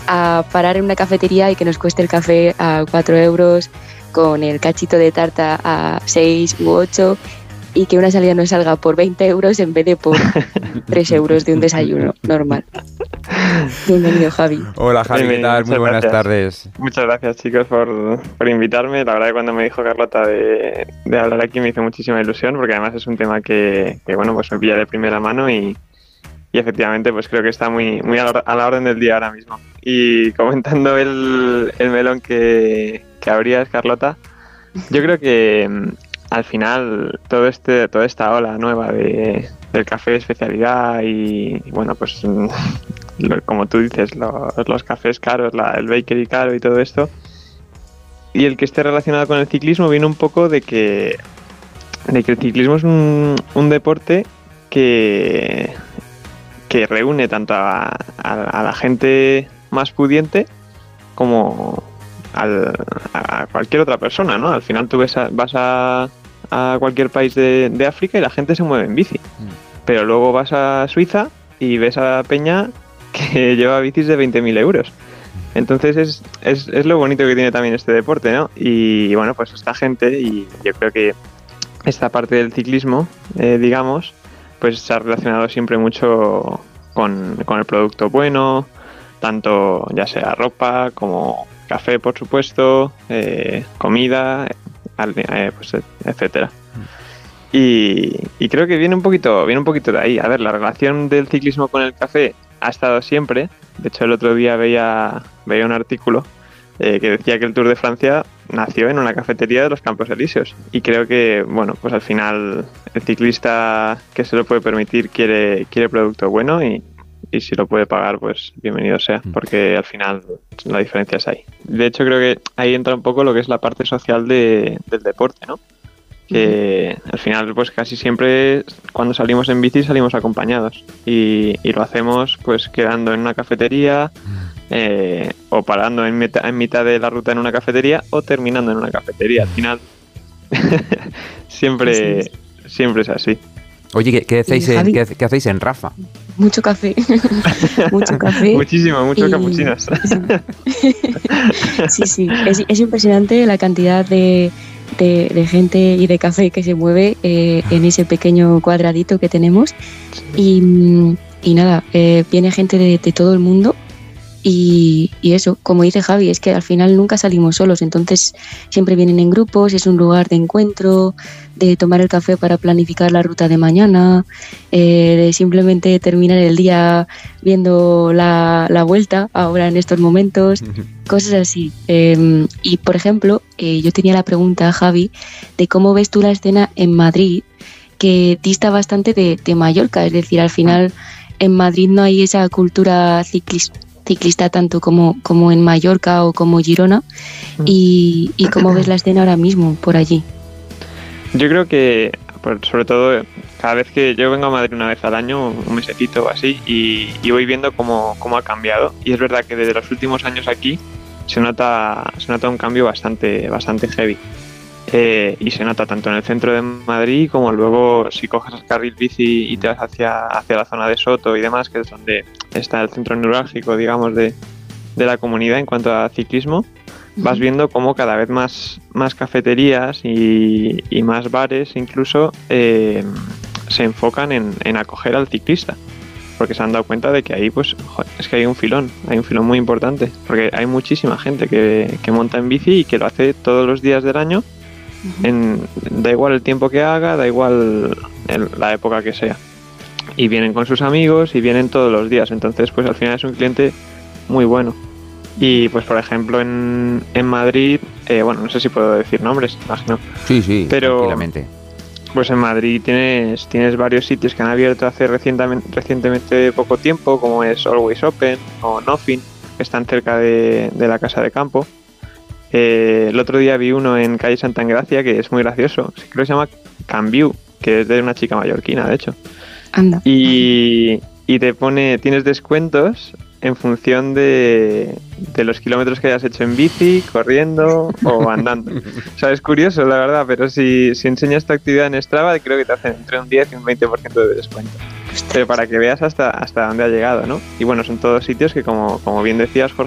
a parar en una cafetería y que nos cueste el café a 4 euros, con el cachito de tarta a 6 u 8, y que una salida nos salga por 20 euros en vez de por 3 euros de un desayuno normal. Bienvenido, Javi. Hola, Javi, ¿qué tal? Muy buenas tardes. Muchas gracias, chicos, por invitarme. La verdad que cuando me dijo Carlota de hablar aquí me hizo muchísima ilusión, porque además es un tema que bueno, pues me pilla de primera mano y efectivamente pues creo que está muy a la orden del día ahora mismo. Y comentando el melón que abrías, Carlota, yo creo que al final toda esta ola nueva del café de especialidad y bueno, pues como tú dices, los cafés caros, el bakery caro y todo esto, y el que esté relacionado con el ciclismo viene un poco de que el ciclismo es un deporte que reúne tanto a la gente más pudiente como a cualquier otra persona, ¿no? Al final tú vas a cualquier país de África y la gente se mueve en bici, pero luego vas a Suiza y ves a peña que lleva bicis de 20.000 euros. Entonces es lo bonito que tiene también este deporte, ¿no? Y bueno, pues esta gente, y yo creo que esta parte del ciclismo, digamos, pues se ha relacionado siempre mucho con el producto bueno, tanto ya sea ropa como café, por supuesto, comida, pues, etcétera. Y creo que viene un poquito de ahí. A ver, la relación del ciclismo con el café ha estado siempre. De hecho, el otro día veía un artículo que decía que el Tour de Francia nació en una cafetería de los Campos Elíseos. Y creo que, bueno, pues al final el ciclista que se lo puede permitir quiere producto bueno y si lo puede pagar, pues bienvenido sea, porque al final la diferencia es ahí. De hecho, creo que ahí entra un poco lo que es la parte social del deporte, ¿no? Que al final, pues casi siempre cuando salimos en bici salimos acompañados y lo hacemos pues quedando en una cafetería o parando en mitad de la ruta en una cafetería o terminando en una cafetería. Al final siempre es así. Oye, ¿qué hacéis en Rafa? Mucho café. Mucho café. Muchos capuchinos. Sí. Es impresionante la cantidad de gente y de café que se mueve en ese pequeño cuadradito que tenemos. Y nada, viene gente de todo el mundo. Y eso, como dice Javi, es que al final nunca salimos solos, entonces siempre vienen en grupos, es un lugar de encuentro, de tomar el café para planificar la ruta de mañana, de simplemente terminar el día viendo la vuelta ahora en estos momentos, cosas así. Y por ejemplo, yo tenía la pregunta, Javi, de cómo ves tú la escena en Madrid, que dista bastante de Mallorca, es decir, al final en Madrid no hay esa cultura ciclista tanto como en Mallorca o como Girona, y cómo ves la escena ahora mismo por allí. Yo creo que sobre todo cada vez que yo vengo a Madrid una vez al año, un mesecito o así, y voy viendo cómo ha cambiado, y es verdad que desde los últimos años aquí se nota un cambio bastante heavy. Y se nota tanto en el centro de Madrid como luego si coges el carril bici y te vas hacia la zona de Soto y demás, que es donde está el centro neurálgico, digamos, de la comunidad en cuanto a ciclismo. Vas viendo cómo cada vez más cafeterías y más bares incluso se enfocan en acoger al ciclista, porque se han dado cuenta de que ahí pues es que hay un filón muy importante, porque hay muchísima gente que monta en bici y que lo hace todos los días del año. Da igual el tiempo que haga, da igual la época que sea, y vienen con sus amigos y vienen todos los días, entonces pues al final es un cliente muy bueno. Y pues por ejemplo en Madrid, bueno, no sé si puedo decir nombres, imagino. Sí, pero tranquilamente. Pues en Madrid tienes varios sitios que han abierto hace recientemente poco tiempo, como es Always Open o Nothing, que están cerca de la casa de campo. El otro día vi uno en calle Santa Engracia que es muy gracioso, creo que se llama Cambiu, que es de una chica mallorquina, de hecho. Anda. Y tienes descuentos en función de los kilómetros que hayas hecho en bici, corriendo o andando. O sea, es curioso, la verdad, pero si enseñas tu actividad en Strava, creo que te hacen entre un 10 y un 20% de descuento. Pero para que veas hasta dónde ha llegado, ¿no? Y bueno, son todos sitios que, como bien decías, Jorge,